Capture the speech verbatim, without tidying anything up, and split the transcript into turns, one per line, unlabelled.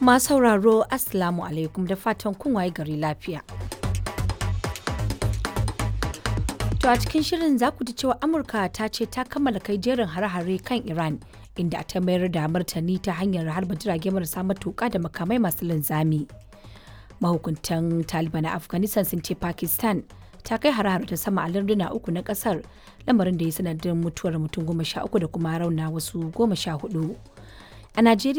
Masu sauraro Assalamu alaikum da fatan kun waye gari lafiya. To a cikin shirin za ku ji cewa Amurka ta ce ta kammala kai jerin hare-hare kan Iran inda ta mayar da martani ta hanyar harba jirage marasa matuƙa da makamai masu linzami. Mahukuntan Taliban a Afghanistan sun ce Pakistan ta kai hare-hare ta sama a larduna uku na kasar, lamarin da ya sanadin mutuwar mutum goma sha uku da kuma rauna wasu goma sha hudu. A Najeriya